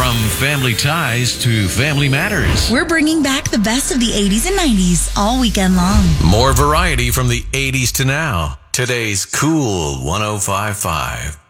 From family ties to family matters. We're bringing back the best of the 80s and 90s all weekend long. More variety from the 80s to now. Today's Cool 105.5.